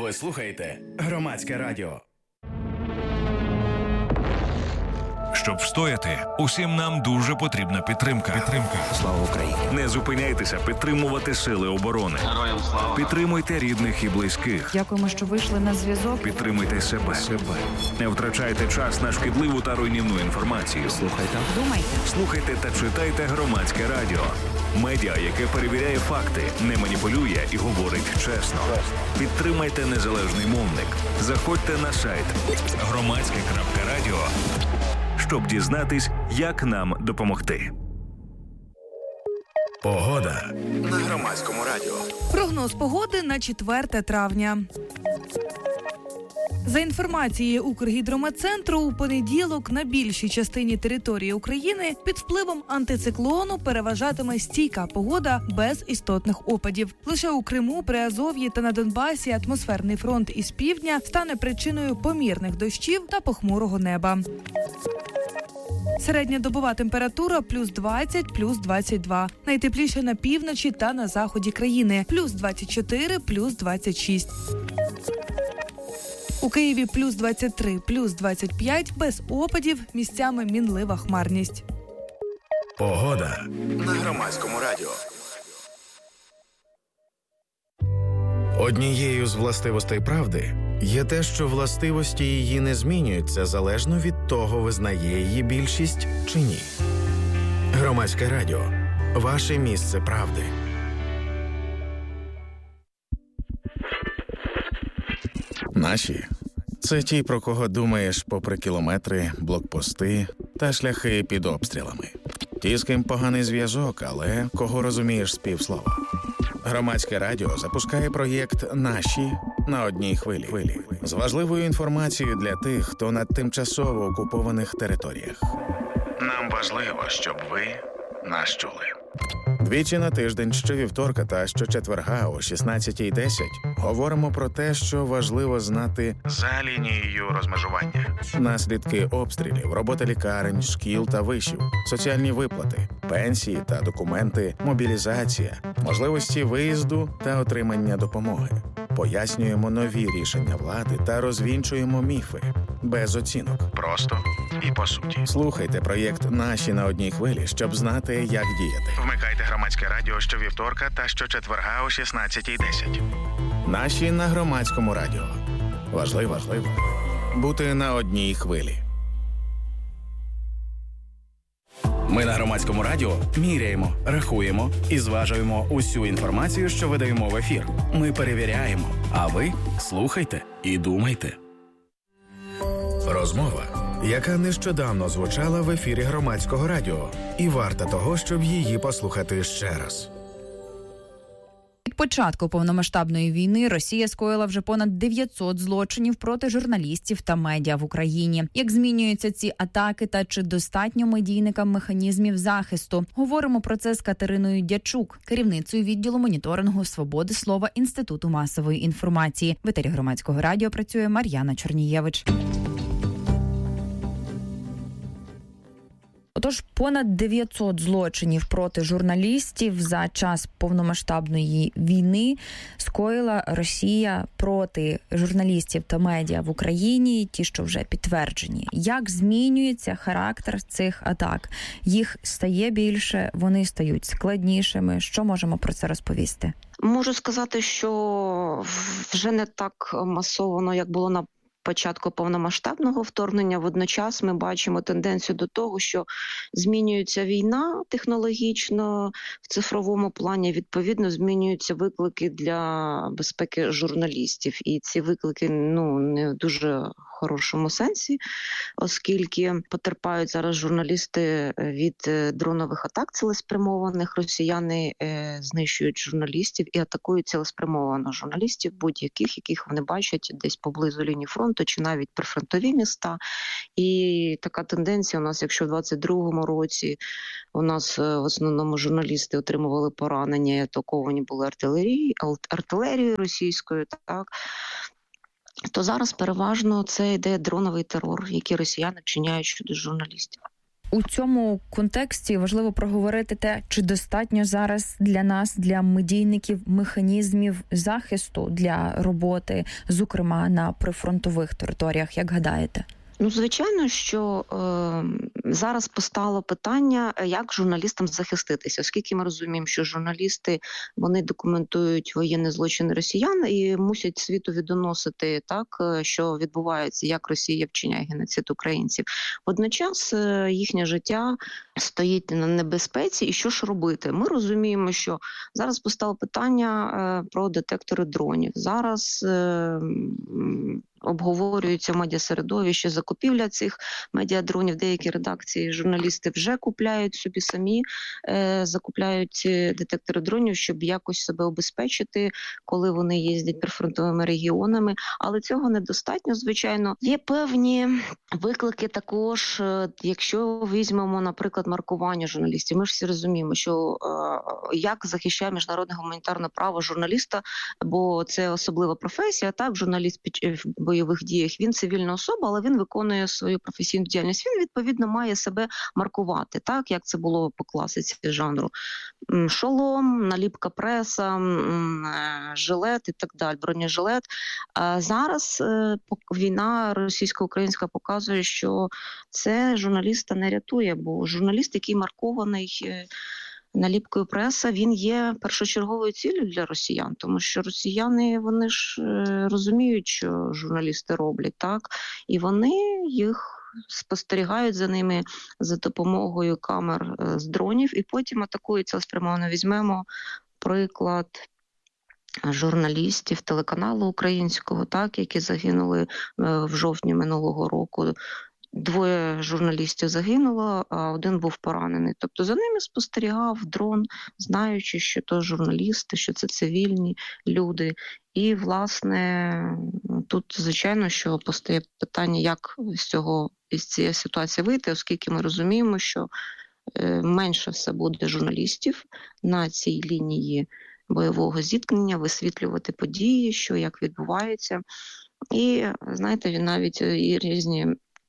Ви слухаєте Громадське радіо. Щоб встояти, усім нам дуже потрібна підтримка. Слава Україні! Не зупиняйтеся підтримувати сили оборони. Героям слава! Підтримуйте рідних і близьких. Дякуємо, що вийшли на зв'язок. Підтримуйте себе. Не втрачайте час на шкідливу та руйнівну інформацію. Слухайте та читайте Громадське радіо. Медіа, яке перевіряє факти, не маніпулює і говорить чесно. Підтримайте незалежний мовник. Заходьте на сайт громадське.радіо, щоб дізнатись, як нам допомогти. Погода на Громадському радіо. Прогноз погоди на 4 травня. За інформацією Укргідрометцентру, у понеділок на більшій частині території України під впливом антициклону переважатиме стійка погода без істотних опадів. Лише у Криму, Приазов'ї та на Донбасі атмосферний фронт із півдня стане причиною помірних дощів та похмурого неба. Середньодобова температура плюс 20, плюс 22. Найтепліше на півночі та на заході країни. Плюс 24, плюс 26. У Києві плюс 23, плюс 25, без опадів, місцями мінлива хмарність. Погода на Громадському радіо. Однією з властивостей правди є те, що властивості її не змінюються залежно від того, визнає її більшість чи ні. Громадське радіо. Ваше місце правди. Наші – це ті, про кого думаєш попри кілометри, блокпости та шляхи під обстрілами. Ті, з ким поганий зв'язок, але кого розумієш з півслова. Громадське радіо запускає проєкт «Наші» на одній хвилі. З важливою інформацією для тих, хто на тимчасово окупованих територіях. Нам важливо, щоб ви нас чули. Двічі на тиждень, щовівторка та щочетверга о 16:10 говоримо про те, що важливо знати за лінією розмежування. Наслідки обстрілів, робота лікарень, шкіл та вишів, соціальні виплати, пенсії та документи, мобілізація, можливості виїзду та отримання допомоги. Пояснюємо нові рішення влади та розвінчуємо міфи. Без оцінок. Просто і по суті. Слухайте проєкт «Наші» на одній хвилі, щоб знати, як діяти. Вмикайте Громадське радіо щовівторка та щочетверга о 16:10. «Наші» на Громадському радіо. Важливо бути на одній хвилі. Ми на Громадському радіо міряємо, рахуємо і зважуємо усю інформацію, що видаємо в ефір. Ми перевіряємо, а ви слухайте і думайте. Розмова, яка нещодавно звучала в ефірі Громадського радіо, і варта того, щоб її послухати ще раз. Від початку повномасштабної війни Росія скоїла вже понад 900 злочинів проти журналістів та медіа в Україні. Як змінюються ці атаки та чи достатньо медійникам механізмів захисту? Говоримо про це з Катериною Дячук, керівницею відділу моніторингу свободи слова Інституту масової інформації. В етері Громадського радіо працює Мар'яна Чорнієвич. Отож, понад 900 злочинів проти журналістів за час повномасштабної війни скоїла Росія проти журналістів та медіа в Україні, ті, що вже підтверджені. Як змінюється характер цих атак? Їх стає більше, вони стають складнішими. Що можемо про це розповісти? Можу сказати, що вже не так масово, як було на початку повномасштабного вторгнення. Водночас ми бачимо тенденцію до того, що змінюється війна технологічно, в цифровому плані, відповідно, змінюються виклики для безпеки журналістів. І ці виклики, не в дуже хорошому сенсі, оскільки потерпають зараз журналісти від дронових атак цілеспрямованих. Росіяни знищують журналістів і атакують цілеспрямовано журналістів будь-яких, яких вони бачать десь поблизу лінії фронту чи навіть прифронтові міста. І така тенденція у нас, якщо в 22-му році у нас в основному журналісти отримували поранення і атаковані були артилерією російською, так, то зараз переважно це йде дроновий терор, який росіяни вчиняють щодо журналістів. у цьому контексті важливо проговорити те, чи достатньо зараз для нас, для медійників, механізмів захисту для роботи, зокрема на прифронтових територіях, як гадаєте? Ну, звичайно, що зараз постало питання, як журналістам захиститися, оскільки ми розуміємо, що журналісти, вони документують воєнні злочини росіян і мусять світу віддоносити так, що відбувається, як Росія вчиняє геноцид українців. Водночас їхнє життя стоїть на небезпеці, і що ж робити? Ми розуміємо, що зараз постало питання про детектори дронів. Зараз обговорюється в медіасередовищі закупівля цих медіадронів. Деякі редакції, журналісти вже купляють собі самі, закупляють детектори дронів, щоб якось себе обезпечити, коли вони їздять прифронтовими регіонами. Але цього недостатньо, звичайно. Є певні виклики також, якщо візьмемо, наприклад, маркування журналістів. Ми ж всі розуміємо, що як захищає міжнародне гуманітарне право журналіста, бо це особлива професія, так, журналіст в бойових діях, він цивільна особа, але він виконує свою професійну діяльність. Він, відповідно, має себе маркувати, так, як це було по класиці жанру. Шолом, наліпка преса, жилет і так далі, бронежилет. А зараз війна російсько-українська показує, що це журналіста не рятує, бо журналіст, який маркований наліпкою преса, він є першочерговою ціллю для росіян, тому що росіяни, вони ж розуміють, що журналісти роблять, так, і вони їх спостерігають за ними за допомогою камер з дронів, і потім атакують цілеспрямовано. Візьмемо приклад журналістів телеканалу українського, так, які загинули в жовтні минулого року. 2 журналістів загинуло, а 1 був поранений. Тобто за ними спостерігав дрон, знаючи, що то журналісти, що це цивільні люди. І, власне, тут, звичайно, що постає питання, як із цієї ситуації вийти, оскільки ми розуміємо, що менше все буде журналістів на цій лінії бойового зіткнення, висвітлювати події, що як відбувається. І, знаєте, навіть і різні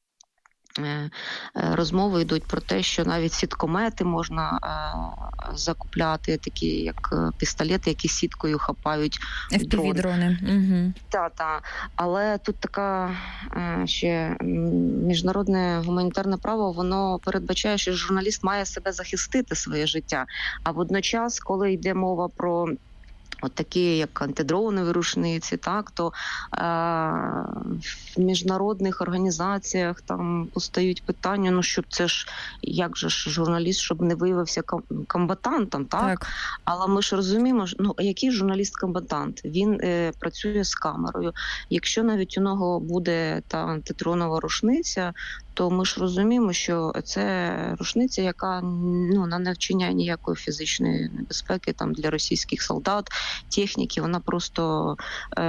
розмови йдуть про те, що навіть сіткомети можна закупляти, такі як пістолети, які сіткою хапають FPV-дрони. Угу. Так. Але тут така ще міжнародне гуманітарне право, воно передбачає, що журналіст має себе захистити, своє життя. А водночас, коли йде мова про такі, як антидронові рушниці, так, то в міжнародних організаціях там постають питання, ну, щоб це ж, як же ж журналіст, щоб не виявився комбатантом, так? Але ми ж розуміємо, ну, який журналіст-комбатант? Він працює з камерою. Якщо навіть у нього буде та антидронова рушниця, то ми ж розуміємо, що це рушниця, яка не вчиняє ніякої фізичної небезпеки там для російських солдат, техніки, вона просто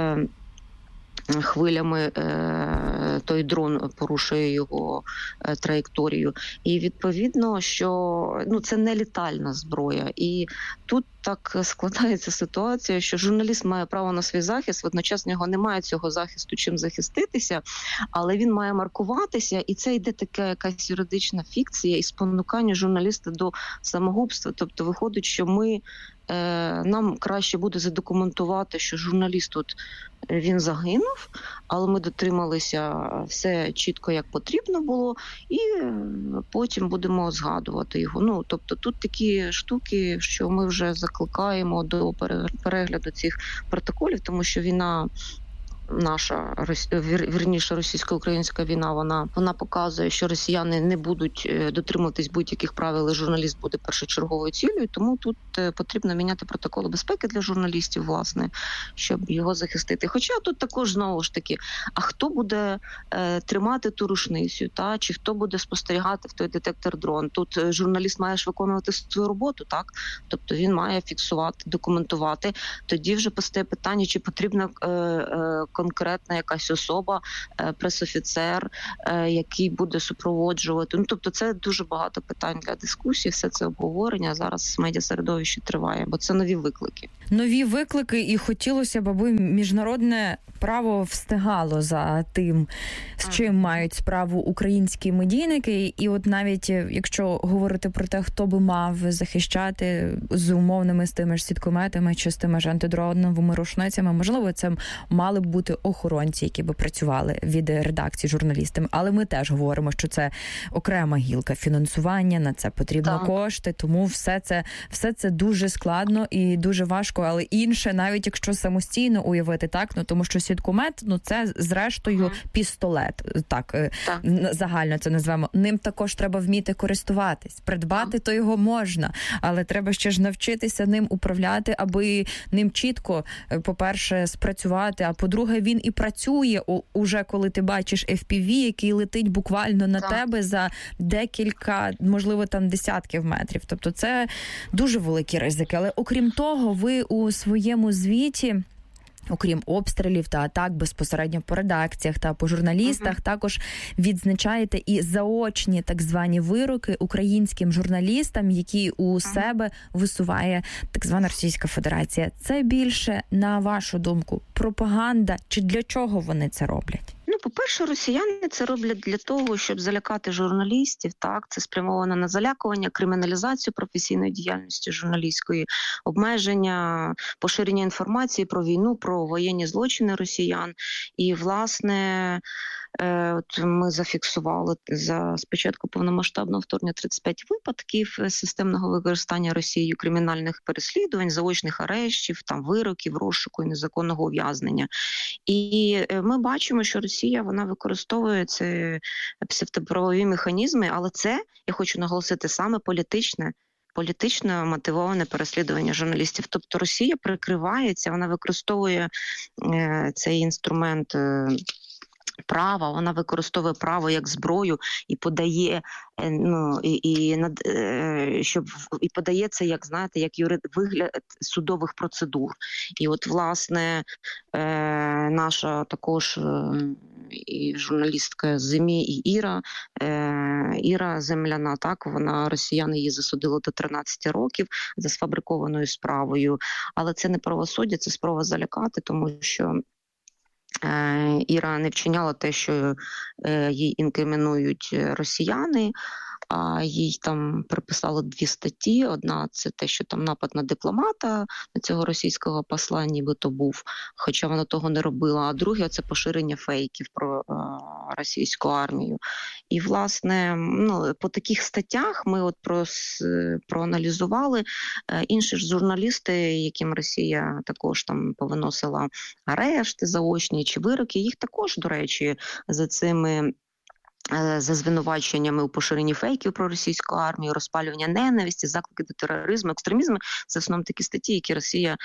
хвилями той дрон порушує його траєкторію. І відповідно, що це не літальна зброя. І тут так складається ситуація, що журналіст має право на свій захист, водночас в нього немає цього захисту, чим захиститися, але він має маркуватися, і це йде така якась юридична фікція і спонукання журналіста до самогубства. Тобто виходить, що нам краще буде задокументувати, що журналіст тут він загинув, але ми дотрималися все чітко, як потрібно було, і потім будемо згадувати його. Тобто тут такі штуки, що ми вже закликаємо до перегляду цих протоколів, тому що війна наша, вірніше, російсько-українська війна, вона показує, що росіяни не будуть дотримуватись будь-яких правил, і журналіст буде першочерговою цілею, тому тут потрібно міняти протоколи безпеки для журналістів, власне, щоб його захистити. Хоча тут також, знову ж таки, а хто буде тримати ту рушницю, чи хто буде спостерігати в той детектор дрон? Тут журналіст має ж виконувати свою роботу, так? Тобто він має фіксувати, документувати. Тоді вже постає питання, чи потрібно конкретна якась особа, пресофіцер, який буде супроводжувати. Тобто це дуже багато питань для дискусії, все це обговорення зараз в медіасередовищі триває, бо це нові виклики. Нові виклики, і хотілося б, аби міжнародне право встигало за тим, з чим мають справу українські медійники. І от навіть якщо говорити про те, хто би мав захищати з умовними, з тими ж сіткометами чи з тими ж антидроновими рушницями, можливо, це мали б бути охоронці, які би працювали від редакції журналістами. Але ми теж говоримо, що це окрема гілка фінансування, на це потрібно кошти, тому все це дуже складно і дуже важко, але інше, навіть якщо самостійно уявити, так, тому що сіткомет, це зрештою пістолет, так, загально це назвемо. Ним також треба вміти користуватись. Придбати то його можна, але треба ще ж навчитися ним управляти, аби ним чітко, по-перше, спрацювати, а по-друге, він і працює уже, коли ти бачиш FPV, який летить буквально на тебе за декілька, можливо, там десятків метрів. Тобто це дуже великі ризики. Але окрім того, ви у своєму звіті, окрім обстрілів та атак безпосередньо по редакціях та по журналістах, також відзначаєте і заочні так звані вироки українським журналістам, які у себе висуває так звана Російська Федерація. Це більше, на вашу думку, пропаганда, чи для чого вони це роблять? По-перше, росіяни це роблять для того, щоб залякати журналістів. Так, це спрямовано на залякування, криміналізацію професійної діяльності журналістської, обмеження, поширення інформації про війну, про воєнні злочини росіян. І, власне, от ми зафіксували з початку повномасштабного вторгнення 35 випадків системного використання Росією кримінальних переслідувань, заочних арештів, там вироків, розшуку і незаконного ув'язнення. І ми бачимо, що Росія, вона використовує ці псевдоправові механізми, але це, я хочу наголосити, саме політично мотивоване переслідування журналістів. Тобто Росія прикривається, вона використовує цей інструмент права, вона використовує право як зброю і подає, і подає це, як, знаєте, як вигляд судових процедур. І от, власне, наша також і журналістка ЗМІ, і Іра Земляна, так, росіяни її засудили до 13 років за сфабрикованою справою. Але це не правосуддя, це спроба залякати, тому що Іра не вчиняла те, що їй інкримінують росіяни, а їй там приписали 2 статті. Одна – це те, що там напад на дипломата, на цього російського посла нібито був, хоча вона того не робила. А друге – це поширення фейків про російську армію. І, власне, по таких статтях ми от проаналізували. Інші ж журналісти, яким Росія також там повиносила арешти заочні чи вироки, їх також, до речі, за звинуваченнями у поширенні фейків про російську армію, розпалювання ненависті, заклики до тероризму, екстремізму. Це в основному такі статті, які Росія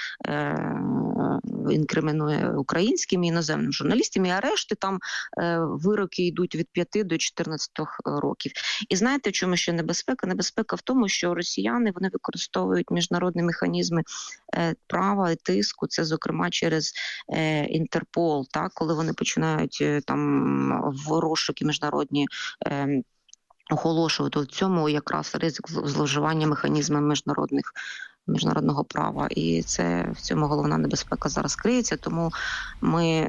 інкримінує українським і іноземним журналістам. І арешти там вироки йдуть від 5 до 14 років. І знаєте, в чому ще небезпека? Небезпека в тому, що росіяни, вони використовують міжнародні механізми права і тиску. Це, зокрема, через Інтерпол, так, коли вони починають там в розшуки міжнародні оголошувати. В цьому якраз ризик зловживання механізмами міжнародного права. І це в цьому головна небезпека зараз криється. Тому ми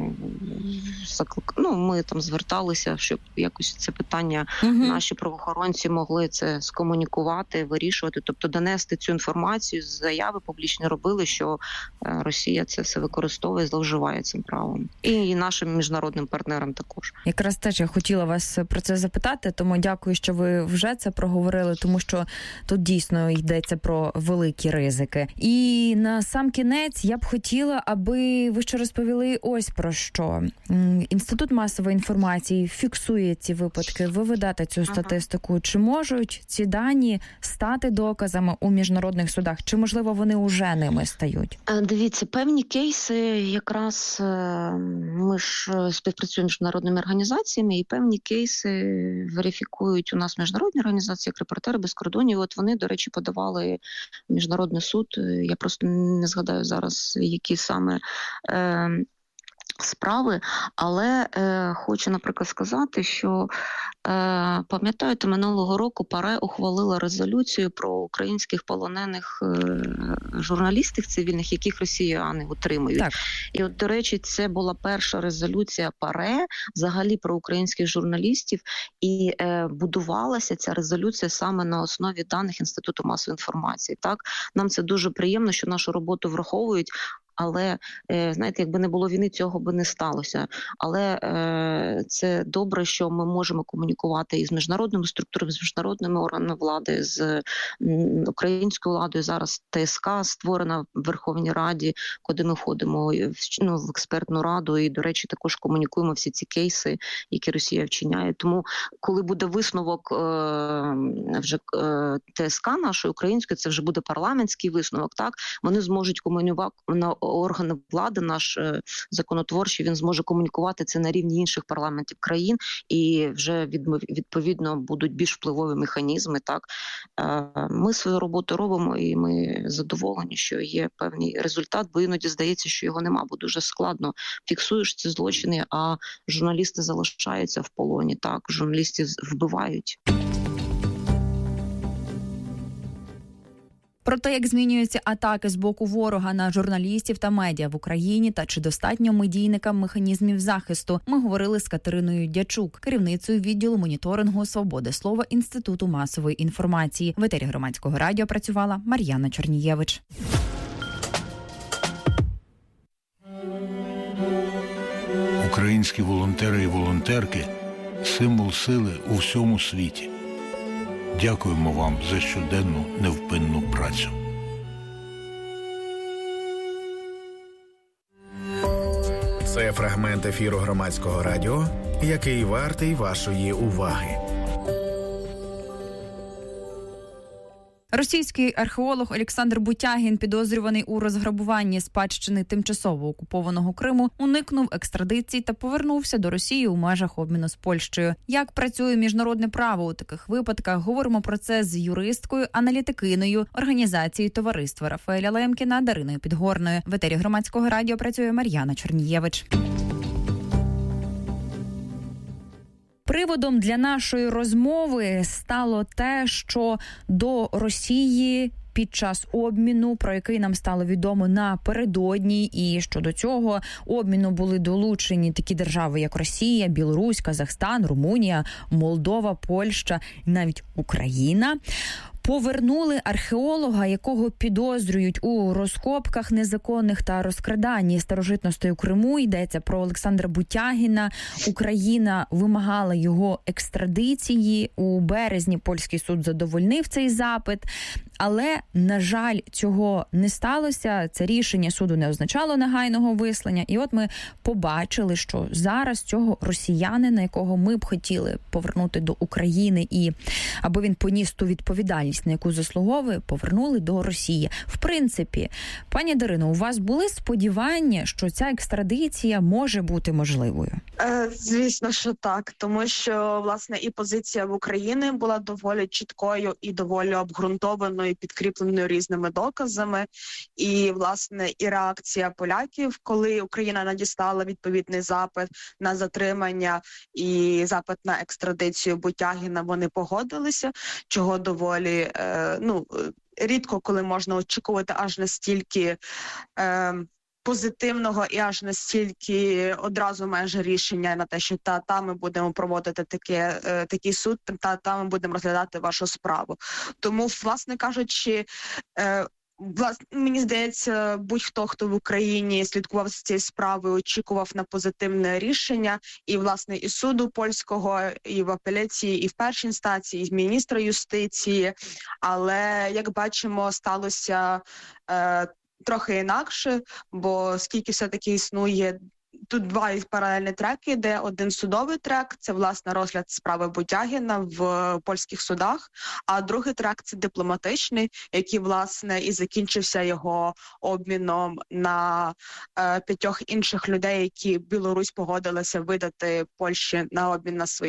там зверталися, щоб якось це питання наші правоохоронці могли це скомунікувати, вирішувати, тобто донести цю інформацію, заяви публічні робили, що Росія це все використовує, зловживає цим правом. І нашим міжнародним партнерам також. Якраз теж я хотіла вас про це запитати, тому дякую, що ви вже це проговорили, тому що тут дійсно йдеться про великі ризики. І на сам кінець я б хотіла, аби ви ще розповіли ось про що. Інститут масової інформації фіксує ці випадки, ви ведете цю статистику. Чи можуть ці дані стати доказами у міжнародних судах? Чи, можливо, вони вже ними стають? Дивіться, певні кейси, якраз ми ж співпрацюємо з міжнародними організаціями, і певні кейси верифікують у нас міжнародні організації, як Репортери без кордонів. От вони, до речі, подавали Міжнародний суд. Я просто не згадаю зараз, які саме справи, але хочу, наприклад, сказати, що пам'ятаєте, минулого року ПАРЕ ухвалила резолюцію про українських полонених журналістів цивільних, яких росіяни утримують. Так. І от, до речі, це була перша резолюція ПАРЕ взагалі про українських журналістів, і будувалася ця резолюція саме на основі даних Інституту масової інформації. Так, нам це дуже приємно, що нашу роботу враховують. Але, знаєте, якби не було війни, цього би не сталося. Але це добре, що ми можемо комунікувати із міжнародними структурами, з міжнародними органами влади, з українською владою. Зараз ТСК створена в Верховній Раді, куди ми входимо в експертну раду. І, до речі, також комунікуємо всі ці кейси, які Росія вчиняє. Тому, коли буде висновок вже ТСК нашої української, це вже буде парламентський висновок, так? Вони зможуть комунікувати на органи влади, наш законотворчий, він зможе комунікувати це на рівні інших парламентів країн, і вже відповідно будуть більш впливові механізми. Так, ми свою роботу робимо, і ми задоволені, що є певний результат, бо іноді здається, що його нема, бо дуже складно фіксуєш ці злочини, а журналісти залишаються в полоні. Так, журналістів вбивають. Про те, як змінюються атаки з боку ворога на журналістів та медіа в Україні та чи достатньо медійникам механізмів захисту, ми говорили з Катериною Дячук, керівницею відділу моніторингу свободи слова Інституту масової інформації. В етері Громадського радіо працювала Мар'яна Чорнієвич. Українські волонтери і волонтерки – символ сили у всьому світі. Дякуємо вам за щоденну невпинну працю. Це фрагмент ефіру Громадського радіо, який вартий вашої уваги. Російський археолог Олександр Бутягін, підозрюваний у розграбуванні спадщини тимчасово окупованого Криму, уникнув екстрадиції та повернувся до Росії у межах обміну з Польщею. Як працює міжнародне право у таких випадках? Говоримо про це з юристкою, аналітикиною організації товариства Рафаеля Лемкіна Дариною Підгорною. В етері Громадського радіо працює Мар'яна Чорнієвич. Приводом для нашої розмови стало те, що до Росії під час обміну, про який нам стало відомо напередодні, і що до цього обміну були долучені такі держави, як Росія, Білорусь, Казахстан, Румунія, Молдова, Польща, навіть Україна, повернули археолога, якого підозрюють у розкопках незаконних та розкраданні старожитностей у Криму. Йдеться про Олександра Бутягіна. Україна вимагала його екстрадиції. У березні польський суд задовольнив цей запит. Але, на жаль, цього не сталося. Це рішення суду не означало негайного вислання. І от ми побачили, що зараз цього росіянина, якого ми б хотіли повернути до України, і аби він поніс ту відповідальність, на яку заслуговує, повернули до Росії. В принципі, пані Дарино, у вас були сподівання, що ця екстрадиція може бути можливою? Звісно, що так. Тому що, власне, і позиція в Україні була доволі чіткою і доволі обґрунтованою, підкріпленою різними доказами. І, власне, і реакція поляків, коли Україна надіслала відповідний запит на затримання і запит на екстрадицію Бутягіна, вони погодилися, чого доволі рідко коли можна очікувати аж настільки позитивного і аж настільки одразу майже рішення на те, що ми будемо проводити такий суд, ми будемо розглядати вашу справу. Тому, власне кажучи, мені здається, будь-хто, хто в Україні слідкував за цією справою, очікував на позитивне рішення і, власне, і суду польського, і в апеляції, і в першій інстанції, і в міністра юстиції. Але, як бачимо, сталося трохи інакше, бо скільки все-таки існує, тут два паралельні треки, де один судовий трек, це, власне, розгляд справи Бутягіна в польських судах, а другий трек – це дипломатичний, який, власне, і закінчився його обміном на 5 інших людей, які Білорусь погодилася видати Польщі на обмін на своїх.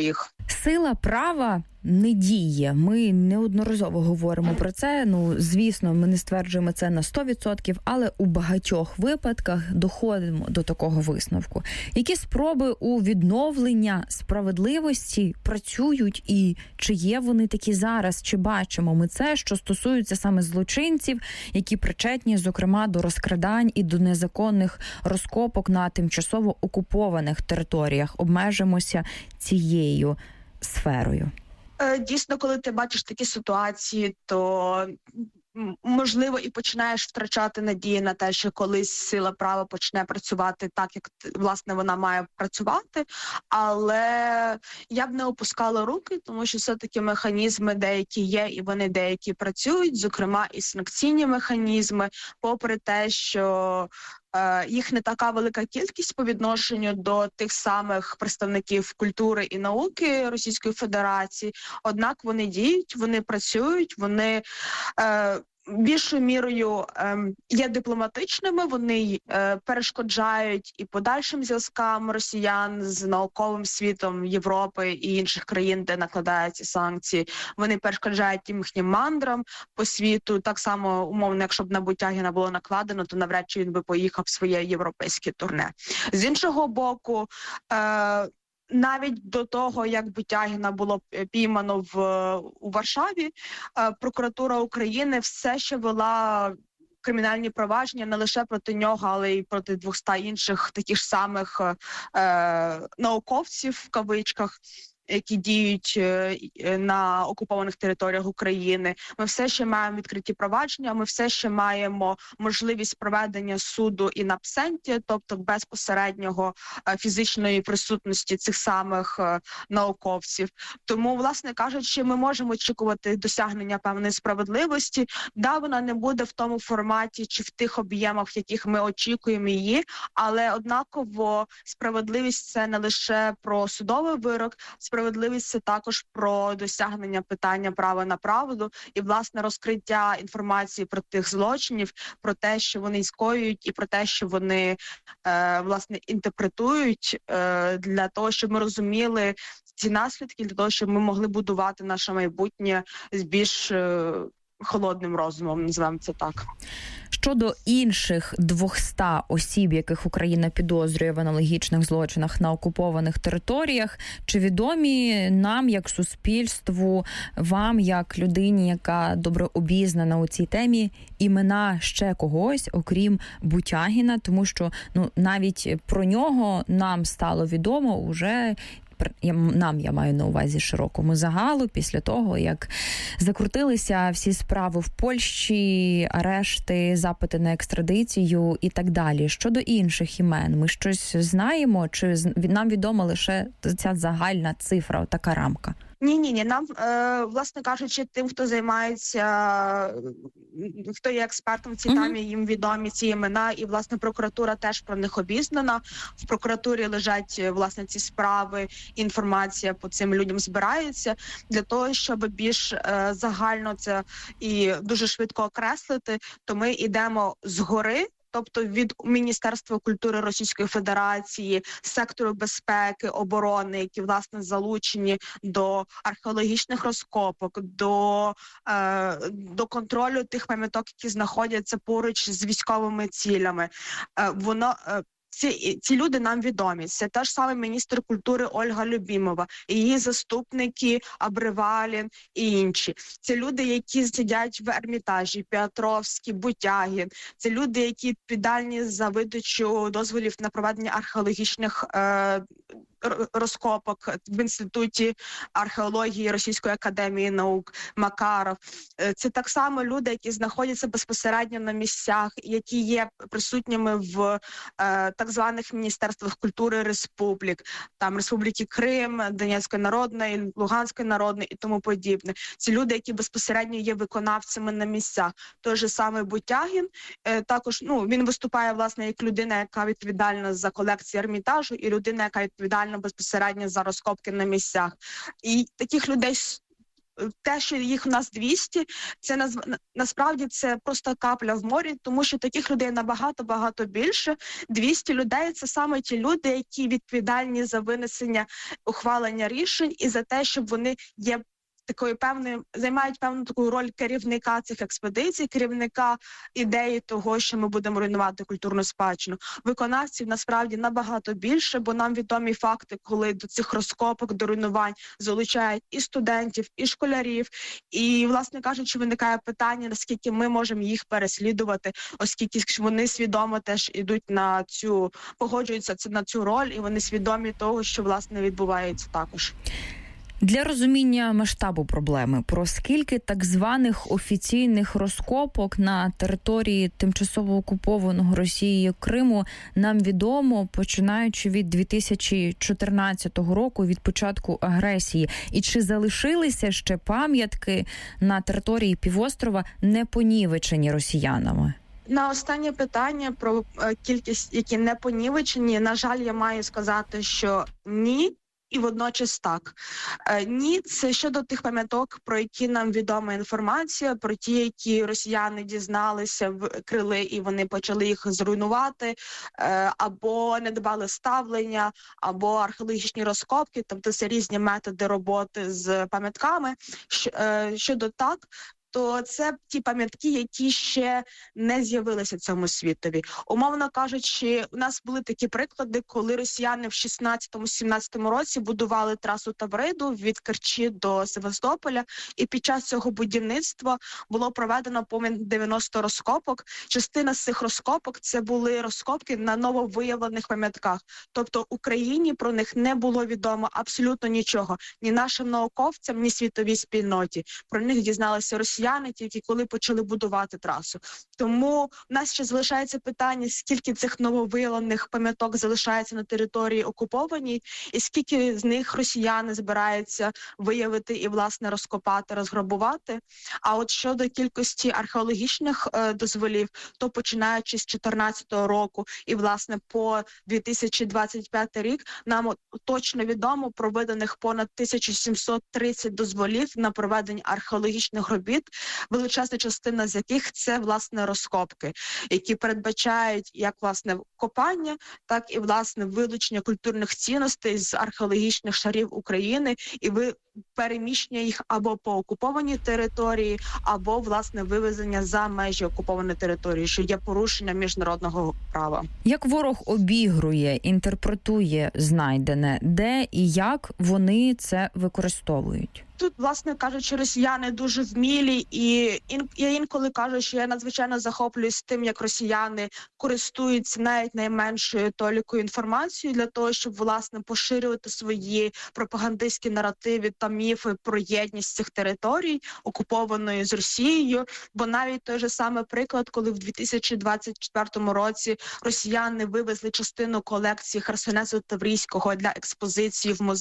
Сила права не діє. Ми неодноразово говоримо про це. Звісно, ми не стверджуємо це на 100%, але у багатьох випадках доходимо до такого висновку. Які спроби у відновлення справедливості працюють і чи є вони такі зараз? Чи бачимо ми це, що стосується саме злочинців, які причетні, зокрема, до розкрадань і до незаконних розкопок на тимчасово окупованих територіях? Обмежимося цією сферою. Дійсно, коли ти бачиш такі ситуації, то можливо і починаєш втрачати надії на те, що колись сила права почне працювати так, як власне вона має працювати, але я б не опускала руки, тому що все-таки механізми деякі є, і вони деякі працюють, зокрема і санкційні механізми, попри те, що їх не така велика кількість по відношенню до тих самих представників культури і науки Російської Федерації, однак вони діють, вони працюють, вони більшою мірою є дипломатичними, вони перешкоджають і подальшим зв'язкам росіян з науковим світом Європи і інших країн, де накладаються санкції. Вони перешкоджають їхнім мандрам по світу. Так само, умовно, якщо б на Бутягіна було накладено, то навряд чи він би поїхав в своє європейське турне. З іншого боку, навіть до того, як Бутягіна було піймано у Варшаві, прокуратура України все ще вела кримінальні провадження не лише проти нього, але й проти 200 інших таких ж самих науковців, в кавичках, які діють на окупованих територіях України. Ми все ще маємо відкриті провадження, ми все ще маємо можливість проведення суду in absentia, тобто безпосереднього фізичної присутності цих самих науковців. Тому, власне кажучи, ми можемо очікувати досягнення певної справедливості. Да, вона не буде в тому форматі чи в тих об'ємах, в яких ми очікуємо її, але однаково справедливість – це не лише про судовий вирок, справедливість – це також про досягнення питання права на правду і, власне, розкриття інформації про тих злочинів, про те, що вони скоюють, і про те, що вони, власне, інтерпретують, для того, щоб ми розуміли ці наслідки, для того, щоб ми могли будувати наше майбутнє з більш холодним розумом, називаємо це так. Щодо інших 200 осіб, яких Україна підозрює в аналогічних злочинах на окупованих територіях, чи відомі нам, як суспільству, вам, як людині, яка добре обізнана у цій темі, імена ще когось, окрім Бутягіна? Тому що навіть про нього нам стало відомо уже я маю на увазі широкому загалу, після того, як закрутилися всі справи в Польщі, арешти, запити на екстрадицію і так далі. Щодо інших імен, ми щось знаємо, чи нам відома лише ця загальна цифра, така рамка? Ні. Нам, власне кажучи, тим, хто займається, хто є експертом в цій темі, їм відомі ці імена, і, власне, прокуратура теж про них обізнана. В прокуратурі лежать, власне, ці справи, інформація по цим людям збирається. Для того, щоб більш загально це і дуже швидко окреслити, то ми йдемо згори, тобто від Міністерства культури Російської Федерації, сектору безпеки, оборони, які, власне, залучені до археологічних розкопок, до контролю тих пам'яток, які знаходяться поруч з військовими цілями. Ці люди нам відомі. Це та ж саме міністр культури Ольга Любімова, її заступники Абривалін і інші. Це люди, які сидять в Ермітажі, Петровський, Бутягін. Це люди, які відповідальні за видачу дозволів на проведення археологічних розкопок в Інституті археології Російської академії наук, Макаров. Це так само люди, які знаходяться безпосередньо на місцях, які є присутніми в так званих міністерствах культури республік, там Республіки Крим, Донецької Народної, Луганської Народної і тому подібне. Це люди, які безпосередньо є виконавцями на місцях. Той же самий Бутягін, також, він виступає, власне, як людина, яка відповідальна за колекцію Ермітажу, і людина, яка відповідальна безпосередньо за розкопки на місцях. І таких людей те, що їх у нас 200, це насправді це просто капля в морі, тому що таких людей набагато більше. 200 людей – це саме ті люди, які відповідальні за винесення, ухвалення рішень і за те, щоб вони є такою займають певну таку роль керівника цих експедицій, керівника ідеї того, що ми будемо руйнувати культурну спадщину. Виконавців насправді набагато більше, бо нам відомі факти, коли до цих розкопок, до руйнувань залучають і студентів, і школярів. І, власне кажучи, виникає питання, наскільки ми можемо їх переслідувати, оскільки вони свідомо теж ідуть погоджуються на цю роль, і вони свідомі того, що, власне, відбувається також. Для розуміння масштабу проблеми, про скільки так званих офіційних розкопок на території тимчасово окупованого Росією Криму нам відомо, починаючи від 2014 року, від початку агресії. І чи залишилися ще пам'ятки на території півострова не понівечені росіянами? На останнє питання про кількість, які не понівечені, на жаль, я маю сказати, що ні. І водночас так. Ні, це щодо тих пам'яток, про які нам відома інформація, про ті, які росіяни дізналися, викрили і вони почали їх зруйнувати, або не дбали ставлення, або археологічні розкопки, тобто це різні методи роботи з пам'ятками. Щодо так, то це ті пам'ятки, які ще не з'явилися цьому світові. Умовно кажучи, у нас були такі приклади, коли росіяни в 16-17 році будували трасу Тавриду від Керчі до Севастополя, і під час цього будівництва було проведено понад 90 розкопок. Частина з цих розкопок – це були розкопки на нововиявлених пам'ятках. Тобто Україні про них не було відомо абсолютно нічого. Ні нашим науковцям, ні світовій спільноті. Про них дізналися росіяни тільки коли почали будувати трасу. Тому в нас ще залишається питання, скільки цих нововиявлених пам'яток залишається на території окупованій, і скільки з них росіяни збираються виявити і, власне, розкопати, розграбувати. А от щодо кількості археологічних дозволів, то починаючи з 2014 року і, власне, по 2025 рік, нам точно відомо про виданих понад 1730 дозволів на проведення археологічних робіт, величезна частина з яких це, власне, розкопки, які передбачають як, власне, копання, так і, власне, вилучення культурних цінностей з археологічних шарів України і переміщення їх або по окупованій території, або, власне, вивезення за межі окупованої території, що є порушенням міжнародного права. Як ворог обігрує, інтерпретує знайдене, де і як вони це використовують? Тут, власне кажучи, росіяни дуже вмілі, і я інколи кажу, що я надзвичайно захоплююсь тим, як росіяни користуються навіть найменшою толікою інформацією для того, щоб, власне, поширювати свої пропагандистські наративи та міфи про єдність цих територій, окупованої з Росією. Бо навіть той же самий приклад, коли в 2024 році росіяни вивезли частину колекції Херсонесу Таврійського для експозиції в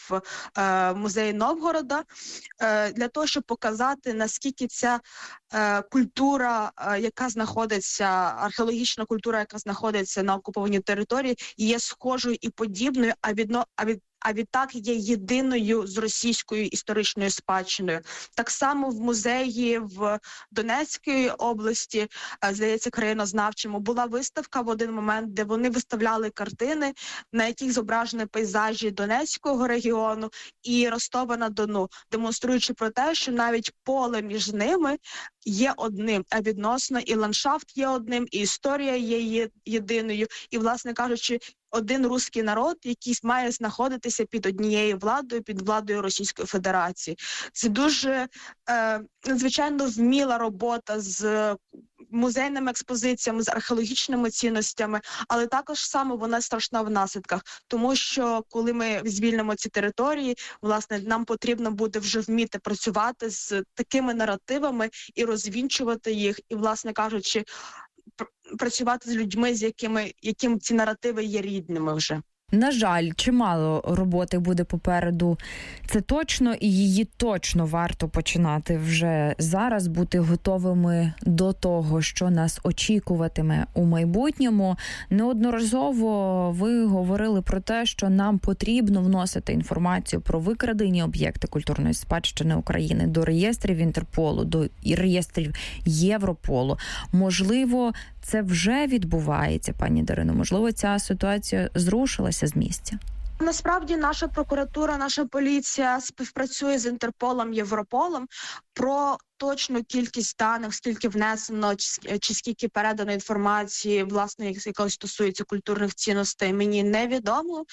музеї Новгорода, для того, щоб показати, наскільки ця культура, яка знаходиться, археологічна культура, яка знаходиться на окупованій території, є схожою і подібною, а відтак є єдиною з російською історичною спадщиною. Так само в музеї в Донецькій області, здається, краєнознавчому, була виставка в один момент, де вони виставляли картини, на яких зображені пейзажі Донецького регіону і Ростова-на-Дону, демонструючи про те, що навіть поле між ними є одним, а відносно і ландшафт є одним, і історія є єдиною, і, власне кажучи, один руський народ, який має знаходитися під однією владою, під владою Російської Федерації. Це дуже надзвичайно вміла робота з музейними експозиціями, з археологічними цінностями, але також саме вона страшна в наслідках, тому що коли ми звільнимо ці території, власне, нам потрібно буде вже вміти працювати з такими наративами і розвінчувати їх, і, власне кажучи, працювати з людьми, яким ці наративи є рідними вже. На жаль, чимало роботи буде попереду. Це точно, і її точно варто починати вже зараз, бути готовими до того, що нас очікуватиме у майбутньому. Неодноразово ви говорили про те, що нам потрібно вносити інформацію про викрадені об'єкти культурної спадщини України до реєстрів Інтерполу, до реєстрів Європолу. Можливо, це вже відбувається, пані Дарино? Можливо, ця ситуація зрушилася з місця? Насправді наша прокуратура, наша поліція співпрацює з Інтерполом, Європолом. Про точну кількість даних, скільки внесено, чи скільки передано інформації, власне, яка стосується культурних цінностей, мені невідомо.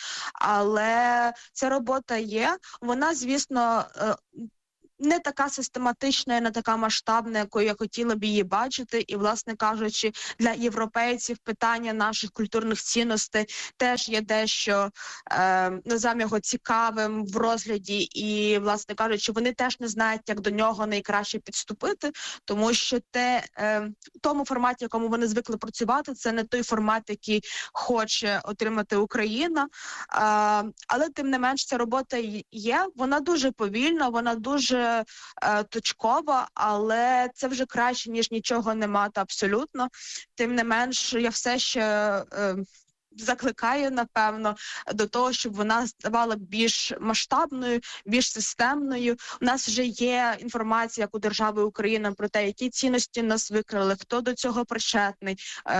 Але ця робота є. Вона, звісно, не така систематична і не така масштабна, якою я хотіла б її бачити. І, власне кажучи, для європейців питання наших культурних цінностей теж є дещо, називаємо його, цікавим в розгляді. І, власне кажучи, вони теж не знають, як до нього найкраще підступити, тому що в тому форматі, в якому вони звикли працювати, це не той формат, який хоче отримати Україна. Але, тим не менш, ця робота є. Вона дуже повільна, вона дуже точкова, але це вже краще, ніж нічого не мати абсолютно. Тим не менш, я все ще закликаю, напевно, до того, щоб вона ставала більш масштабною, більш системною. У нас вже є інформація, як у держави Україна, про те, які цінності нас викрали, хто до цього причетний,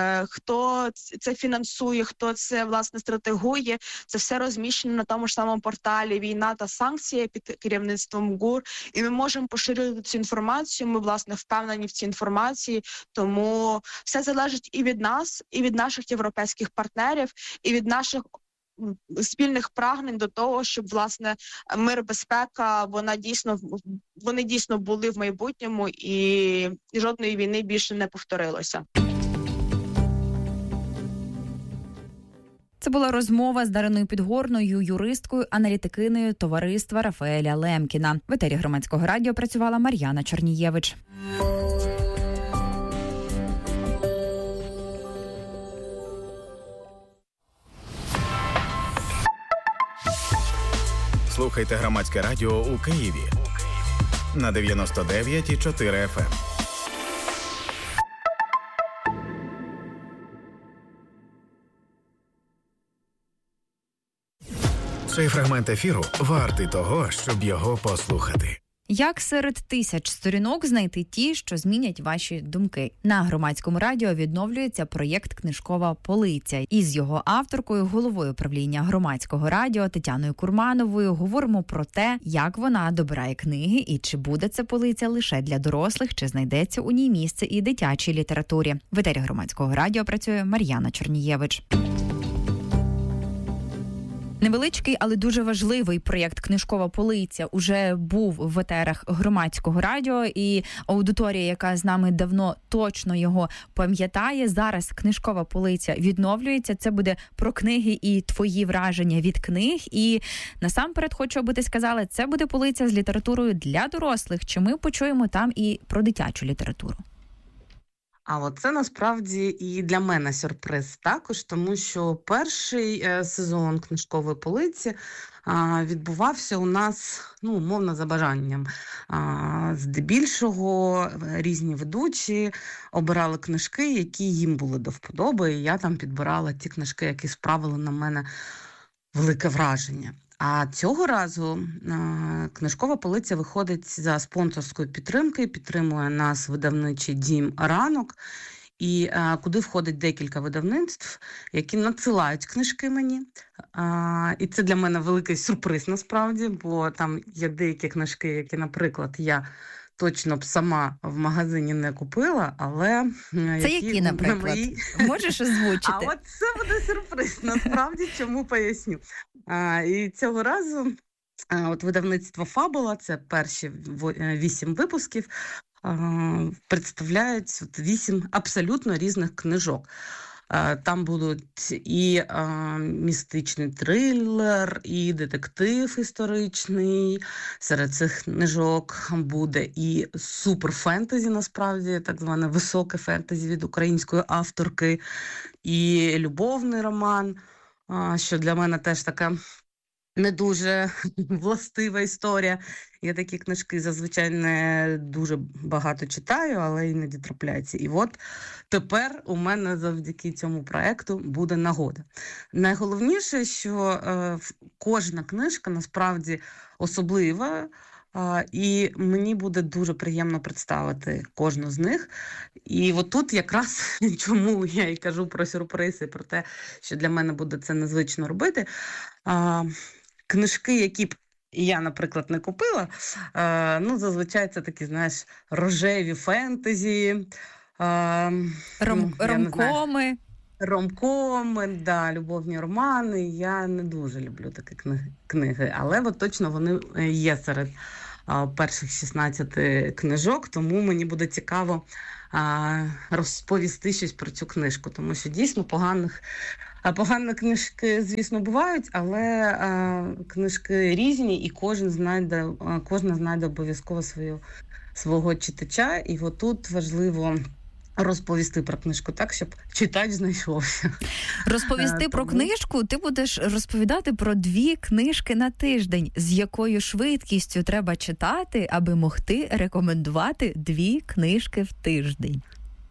хто це фінансує, хто це, власне, стратегує. Це все розміщено на тому ж самому порталі «Війна та санкції» під керівництвом ГУР. І ми можемо поширювати цю інформацію, ми, власне, впевнені в цій інформації. Тому все залежить і від нас, і від наших європейських партнерів, і від наших спільних прагнень до того, щоб, власне, мир, безпека, вони дійсно були в майбутньому, і жодної війни більше не повторилося. Це була розмова з Дариною Підгорною, юристкою, аналітикиною товариства Рафаеля Лемкіна. В етері Громадського радіо працювала Мар'яна Чернієвич. Слухайте Громадське радіо у Києві на 99,4 FM. Цей фрагмент ефіру вартий того, щоб його послухати. Як серед тисяч сторінок знайти ті, що змінять ваші думки? На Громадському радіо відновлюється проєкт «Книжкова полиця». Із його авторкою, головою правління Громадського радіо Тетяною Курмановою говоримо про те, як вона добирає книги і чи буде це полиця лише для дорослих, чи знайдеться у ній місце і дитячій літературі. В етері Громадського радіо працює Мар'яна Чернієвич. Невеличкий, але дуже важливий проєкт «Книжкова полиця» уже був в етерах Громадського радіо, і аудиторія, яка з нами давно точно його пам'ятає, зараз «Книжкова полиця» відновлюється. Це буде про книги і твої враження від книг. І насамперед хочу, аби ти сказала, це буде полиця з літературою для дорослих, чи ми почуємо там і про дитячу літературу? А от це насправді і для мене сюрприз також, тому що перший сезон «Книжкової полиці» відбувався у нас, умовно, за бажанням. Здебільшого різні ведучі обирали книжки, які їм були до вподоби, і я там підбирала ті книжки, які справили на мене велике враження. А цього разу «Книжкова полиця» виходить за спонсорської підтримки, підтримує нас видавничий дім «Ранок», і куди входить декілька видавництв, які надсилають книжки мені. І це для мене великий сюрприз насправді, бо там є деякі книжки, які, наприклад, я точно б сама в магазині не купила, але... Це які, наприклад? Можеш озвучити? А от це буде сюрприз, насправді, чому поясню. І цього разу от видавництво «Фабула», це перші 8 випусків, представляють 8 абсолютно різних книжок. Там будуть і містичний трилер, і детектив історичний. Серед цих книжок буде і суперфентезі, насправді, так зване високе фентезі від української авторки, і любовний роман. що для мене теж така не дуже властива історія. Я такі книжки зазвичай не дуже багато читаю, але іноді трапляється. І от тепер у мене завдяки цьому проекту буде нагода. Найголовніше, що кожна книжка насправді особлива, і мені буде дуже приємно представити кожну з них. І от тут якраз чому я і кажу про сюрпризи, про те, що для мене буде це незвично робити. Книжки, які б я, наприклад, не купила, зазвичай це такі, знаєш, рожеві фентезі, ромкоми. Ромкоми, да, любовні романи. Я не дуже люблю такі книги, але от точно вони є серед перших 16 книжок, тому мені буде цікаво розповісти щось про цю книжку, тому що дійсно погані книжки, звісно, бувають, але книжки різні, і кожна знайде обов'язково свого читача, і от тут важливо розповісти про книжку так, щоб читач знайшовся. Розповісти про книжку? Ти будеш розповідати про 2 книжки на тиждень. З якою швидкістю треба читати, аби могти рекомендувати 2 книжки в тиждень?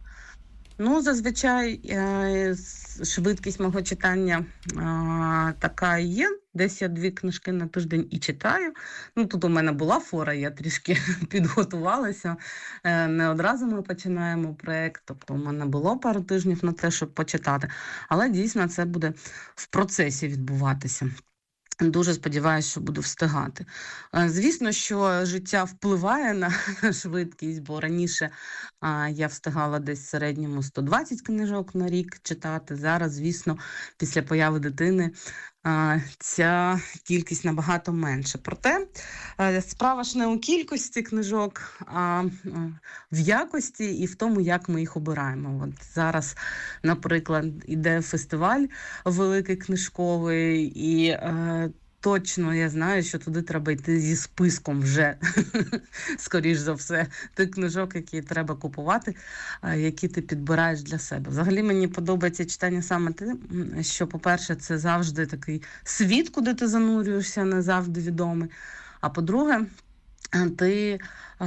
Зазвичай швидкість мого читання така і є. Десь я 2 книжки на тиждень і читаю. Тут у мене була фора, я трішки підготувалася. Не одразу ми починаємо проєкт, тобто у мене було пару тижнів на те, щоб почитати. Але дійсно це буде в процесі відбуватися. Дуже сподіваюся, що буду встигати. Звісно, що життя впливає на швидкість, бо раніше я встигала десь в середньому 120 книжок на рік читати. Зараз, звісно, після появи дитини ця кількість набагато менше. Проте справа ж не у кількості книжок, а в якості і в тому, як ми їх обираємо. От зараз, наприклад, іде фестиваль великий книжковий, і точно я знаю, що туди треба йти зі списком вже, скоріш за все, тих книжок, які треба купувати, які ти підбираєш для себе. Взагалі мені подобається читання саме те, що, по-перше, це завжди такий світ, куди ти занурюєшся, не завжди відомий. А по-друге, ти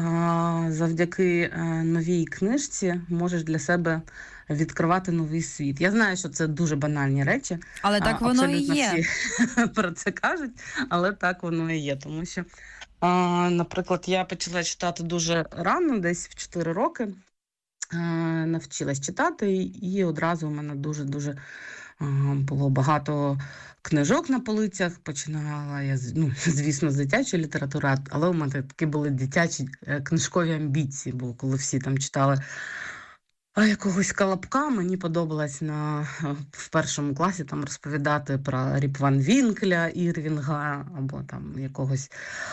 завдяки новій книжці можеш для себе відкривати новий світ. Я знаю, що це дуже банальні речі. Але так воно і є. Всі про це кажуть, але так воно і є. Тому що, наприклад, я почала читати дуже рано, десь в 4 роки. Навчилась читати, і одразу у мене дуже-дуже було багато книжок на полицях. Починала я, звісно, з дитячої літератури, але у мене такі були дитячі книжкові амбіції, бо коли всі там читали якогось Колобка, мені подобалось в 1 класі там розповідати про Ріп Ван Вінкеля, Ірвінга, або там якогось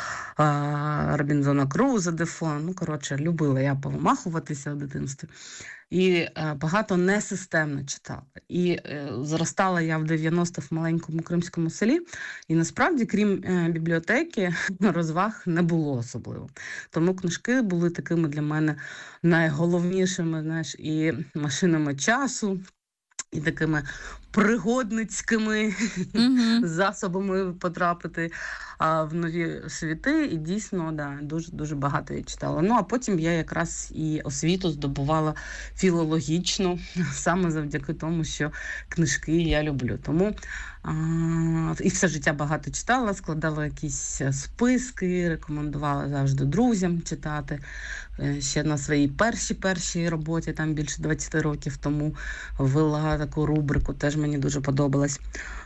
Робінзона Круза, Дефо. Любила я повимахуватися в дитинстві. І багато несистемно читала. І зростала я в 90-х в маленькому кримському селі. І насправді, крім бібліотеки, розваг не було особливо. Тому книжки були такими для мене найголовнішими, і машинами часу, і такими пригодницькими засобами потрапити в нові світи. І дійсно, дуже багато я читала. А потім я якраз і освіту здобувала філологічну, саме завдяки тому, що книжки я люблю. Тому і все життя багато читала, складала якісь списки, рекомендувала завжди друзям читати. Ще на своїй першій роботі, там більше 20 років тому, ввела таку рубрику, теж мені дуже подобалось.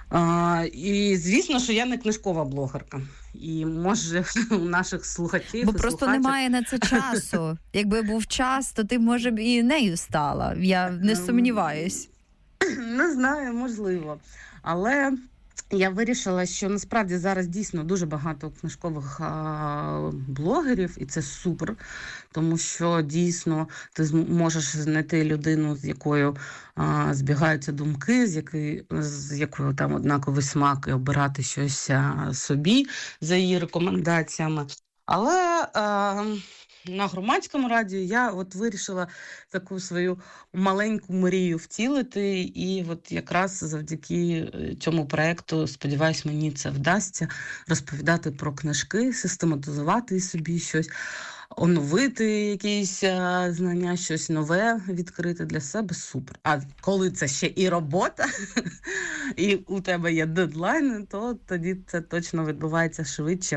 І звісно, що я не книжкова блогерка. І може у наших слухачів... Бо просто немає на це часу. Якби був час, то ти, може б, і нею стала. Я не сумніваюсь. Не знаю, можливо. Але я вирішила, що насправді зараз дійсно дуже багато книжкових блогерів, і це супер, тому що дійсно ти можеш знайти людину, з якою збігаються думки, з якою там однаковий смак, і обирати щось собі за її рекомендаціями. Але на громадському радіо я от вирішила таку свою маленьку мрію втілити, і от якраз завдяки цьому проєкту, сподіваюсь, мені це вдасться розповідати про книжки, систематизувати собі щось, оновити якісь знання, щось нове відкрити для себе, супер. А коли це ще і робота, і у тебе є дедлайни, то тоді це точно відбувається швидше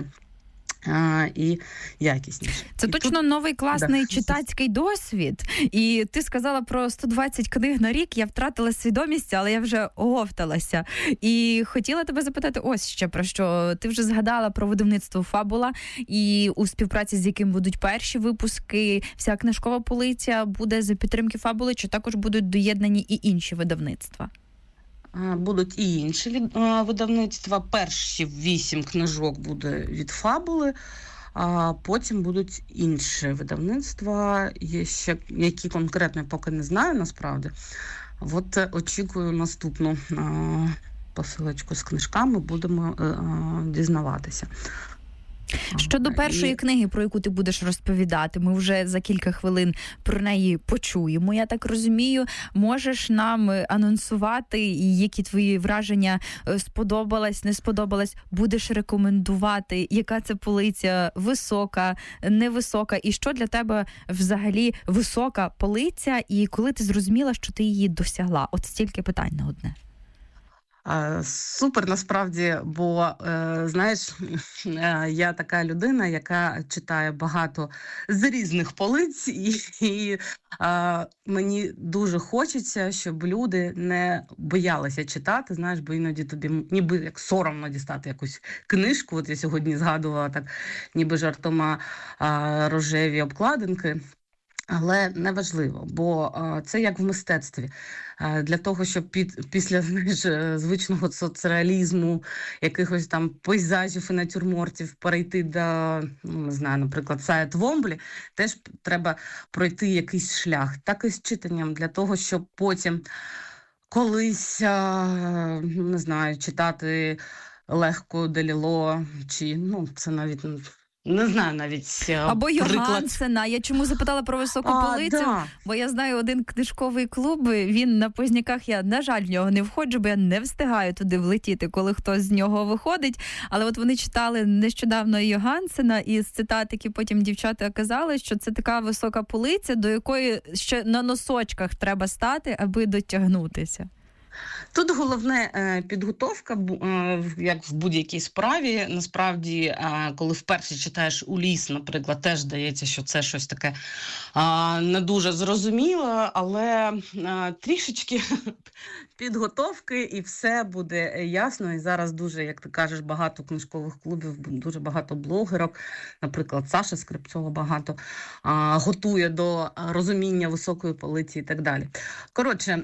і якісніше. Це і точно тут... новий класний читацький досвід. І ти сказала про 120 книг на рік, я втратила свідомість, але я вже оговталася. І хотіла тебе запитати ось ще про що. Ти вже згадала про видавництво «Фабула», і у співпраці з яким будуть перші випуски, вся книжкова полиця буде за підтримки «Фабули», чи також будуть доєднані і інші видавництва? Будуть і інші видавництва. Перші 8 книжок буде від «Фабули», а потім будуть інші видавництва, є ще, які конкретно поки не знаю насправді. От очікую наступну посилочку з книжками, будемо дізнаватися. Щодо першої книги, про яку ти будеш розповідати, ми вже за кілька хвилин про неї почуємо, я так розумію. Можеш нам анонсувати, які твої враження сподобалось, не сподобалось? Будеш рекомендувати, яка це полиця, висока, невисока? І що для тебе взагалі висока полиця? І коли ти зрозуміла, що ти її досягла? От стільки питань на одне. Супер, насправді, бо, знаєш, я така людина, яка читає багато з різних полиць, і мені дуже хочеться, щоб люди не боялися читати, знаєш, бо іноді тобі ніби як соромно дістати якусь книжку. От я сьогодні згадувала так, ніби жартома рожеві обкладинки. Але неважливо, бо це як в мистецтві. Для того, щоб після, знаєш, звичного соцреалізму, якихось там пейзажів і натюрмортів перейти до, не знаю, наприклад, Сая Твомблі, теж треба пройти якийсь шлях. Так і з читанням, для того, щоб потім колись, не знаю, читати легко Деліло, чи, це навіть... Не знаю навіть або приклад. Йогансена. Я чому запитала про високу полицю? Да. Бо я знаю один книжковий клуб, він на Позняках, я, на жаль, в нього не входжу, бо я не встигаю туди влетіти, коли хтось з нього виходить. Але от вони читали нещодавно Йогансена, і з цитат, які потім дівчата казали, що це така висока полиця, до якої ще на носочках треба стати, аби дотягнутися. Тут головне підготовка, як в будь-якій справі. Насправді, коли вперше читаєш «Улісс», наприклад, теж здається, що це щось таке не дуже зрозуміло, але трішечки підготовки і все буде ясно. І зараз дуже, як ти кажеш, багато книжкових клубів, дуже багато блогерок, наприклад, Саша Скрипцова багато готує до розуміння високої полиці і так далі. Коротше,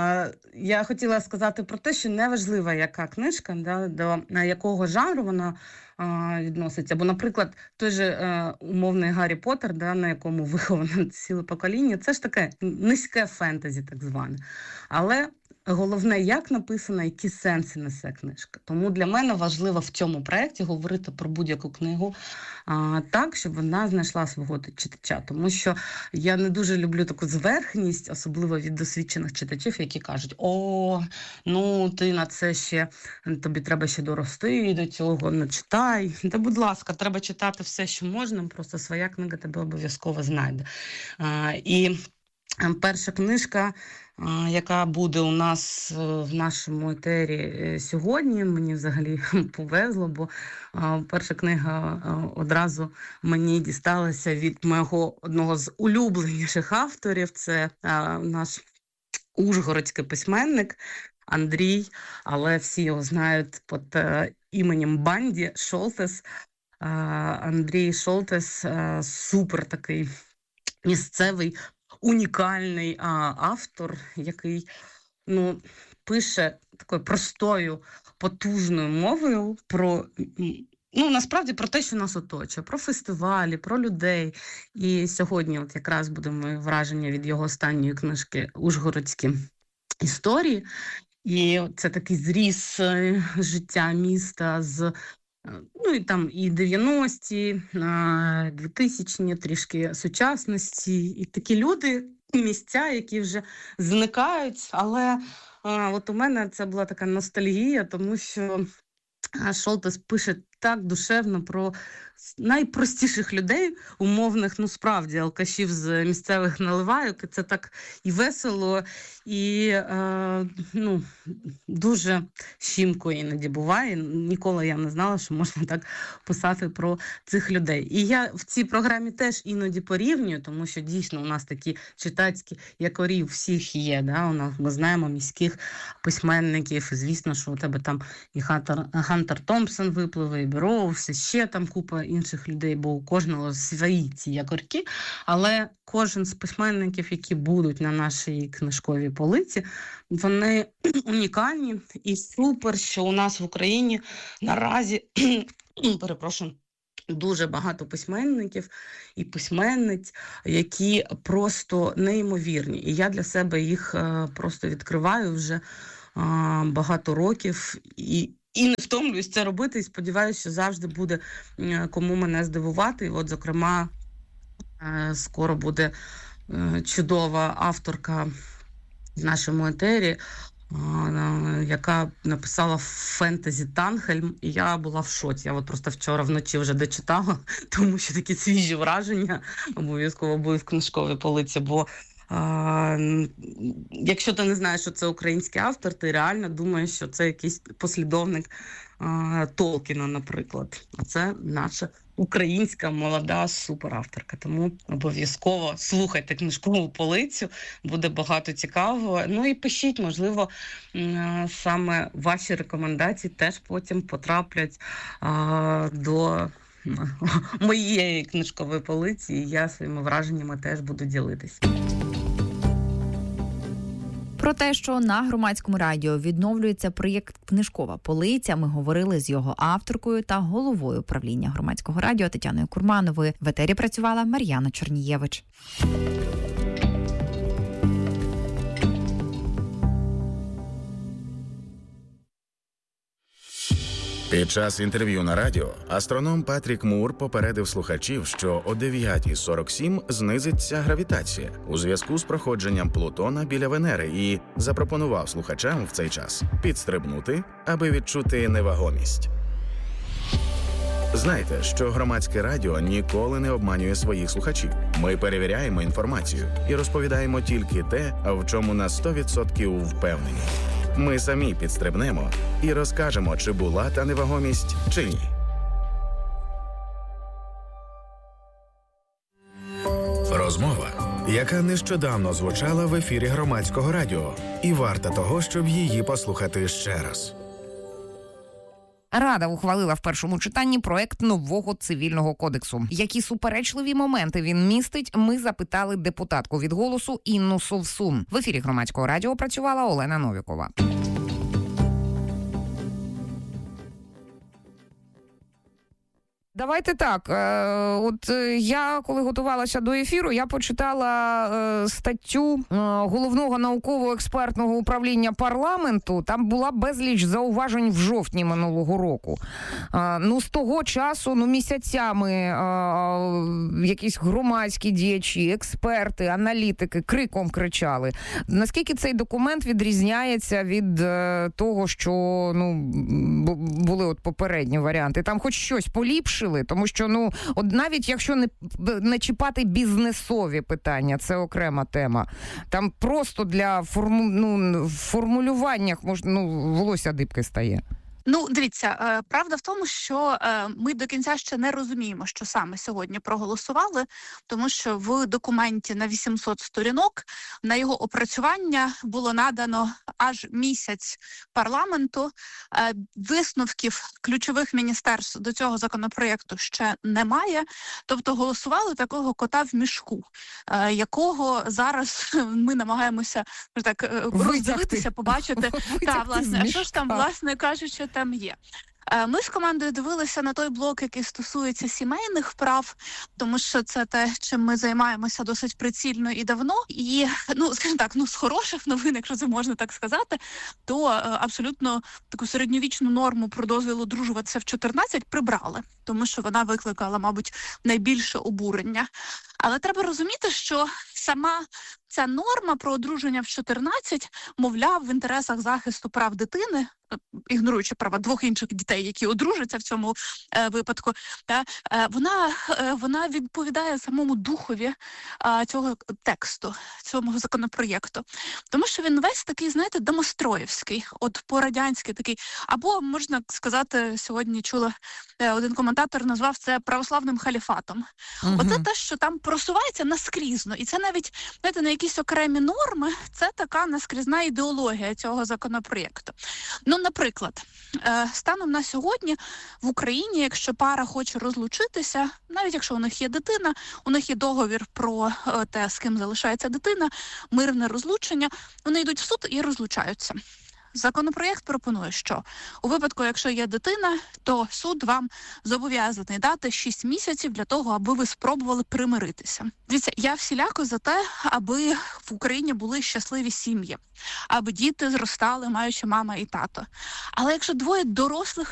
я хотіла сказати про те, що неважливо, яка книжка, до якого жанру вона відноситься. Бо, наприклад, той же умовний Гаррі Поттер, на якому виховано ціле покоління, це ж таке низьке фентезі, так зване. Але головне, як написано, які сенси несе книжка. Тому для мене важливо в цьому проєкті говорити про будь-яку книгу так, щоб вона знайшла свого читача. Тому що я не дуже люблю таку зверхність, особливо від досвідчених читачів, які кажуть, ти на це ще, тобі треба ще дорости до цього, не читай. Та, будь ласка, треба читати все, що можна, просто своя книга тебе обов'язково знайде. І перша книжка, яка буде у нас в нашому етері сьогодні, мені взагалі повезло, бо перша книга одразу мені дісталася від мого одного з улюбленіших авторів, це наш ужгородський письменник Андрій, але всі його знають під іменем Банді, Шолтес. Андрій Шолтес супер такий місцевий, унікальний автор, який пише такою простою, потужною мовою про, насправді про те, що нас оточує, про фестивалі, про людей. І сьогодні от якраз буде моє враження від його останньої книжки «Ужгородські історії». І це такий зріз життя міста з Ну і там і 90-ті, 2000-ті, трішки сучасності. І такі люди, місця, які вже зникають. Але от у мене це була така ностальгія, тому що Шолтес пише так душевно про найпростіших людей, умовних, ну справді, алкашів з місцевих наливайок. І це так і весело, і ну, дуже щімко іноді буває. Ніколи я не знала, що можна так писати про цих людей. І я в цій програмі теж іноді порівнюю, тому що дійсно у нас такі читацькі якорі всіх є. Да? У нас, ми знаємо міських письменників, і звісно, що у тебе там і Гантер Томпсон випливе, і Бероуз, і ще там купа інших людей, бо у кожного свої ці якорки, але кожен з письменників, які будуть на нашій книжковій полиці, вони унікальні і супер, що у нас в Україні наразі, перепрошую, дуже багато письменників і письменниць, які просто неймовірні. І я для себе їх просто відкриваю вже багато років і не втомлююсь це робити, і сподіваюся, що завжди буде кому мене здивувати. І от, зокрема, скоро буде чудова авторка в нашому етері, яка написала фентезі «Танхельм», і я була в шоці. Я от просто вчора вночі вже дочитала, тому що такі свіжі враження обов'язково були в книжковій полиці, бо якщо ти не знаєш, що це український автор, ти реально думаєш, що це якийсь послідовник Толкіна, наприклад. А це наша українська молода суперавторка. Тому обов'язково слухайте книжкову полицю, буде багато цікавого. Ну і пишіть, можливо, саме ваші рекомендації теж потім потраплять до моєї книжкової полиці, і я своїми враженнями теж буду ділитись. Про те, що на Громадському радіо відновлюється проєкт «Книжкова полиця», ми говорили з його авторкою та головою управління Громадського радіо Тетяною Курмановою. В етері працювала Мар'яна Чорнієвич. Під час інтерв'ю на радіо астроном Патрік Мур попередив слухачів, що о 9:47 знизиться гравітація у зв'язку з проходженням Плутона біля Венери і запропонував слухачам в цей час підстрибнути, аби відчути невагомість. Знайте, що Громадське радіо ніколи не обманює своїх слухачів. Ми перевіряємо інформацію і розповідаємо тільки те, в чому на 100% впевнені. Ми самі підстрибнемо і розкажемо, чи була та невагомість, чи ні. Розмова, яка нещодавно звучала в ефірі Громадського радіо, і варта того, щоб її послухати ще раз. Рада ухвалила в першому читанні проект нового цивільного кодексу. Які суперечливі моменти він містить, ми запитали депутатку від «Голосу» Інну Совсун. В ефірі Громадського радіо працювала Олена Новікова. Давайте так, от я, коли готувалася до ефіру, я почитала статтю Головного науково-експертного управління парламенту. Там була безліч зауважень в жовтні минулого року. З того часу, місяцями якісь громадські діячі, експерти, аналітики криком кричали. Наскільки цей документ відрізняється від того, що були от попередні варіанти? Там хоч щось поліпше? Тому що, от навіть якщо не чіпати бізнесові питання, це окрема тема. Там просто для формулювання волосся дибки стає. Дивіться, правда в тому, що ми до кінця ще не розуміємо, що саме сьогодні проголосували, тому що в документі на 800 сторінок на його опрацювання було надано аж місяць парламенту. Висновків ключових міністерств до цього законопроєкту ще немає, тобто голосували такого кота в мішку, якого зараз ми намагаємося роздивитися, побачити, власне, а що ж там, власне кажучи, там є. Ми з командою дивилися на той блок, який стосується сімейних прав, тому що це те, чим ми займаємося досить прицільно і давно. І, скажімо так, з хороших новин, якщо це можна так сказати, то абсолютно таку середньовічну норму про дозвіл одружуватися в 14 прибрали, тому що вона викликала, мабуть, найбільше обурення. Але треба розуміти, що сама ця норма про одруження в 14, мовляв, в інтересах захисту прав дитини, ігноруючи права двох інших дітей, які одружаться в цьому випадку, вона відповідає самому духові цього тексту, цього законопроєкту. Тому що він весь такий, знаєте, домостроївський, от по-радянськи такий. Або, можна сказати, сьогодні чула, один коментатор назвав це православним халіфатом. Оце те, що там просувається наскрізно. І це навіть, знаєте, на якісь окремі норми, це така наскрізна ідеологія цього законопроєкту. Наприклад, станом на сьогодні в Україні, якщо пара хоче розлучитися, навіть якщо у них є дитина, у них є договір про те, з ким залишається дитина, мирне розлучення, вони йдуть в суд і розлучаються. Законопроєкт пропонує, що у випадку, якщо є дитина, то суд вам зобов'язаний дати 6 місяців для того, аби ви спробували примиритися. Дивіться, я всіляко за те, аби в Україні були щасливі сім'ї, аби діти зростали, маючи мама і тато. Але якщо двоє дорослих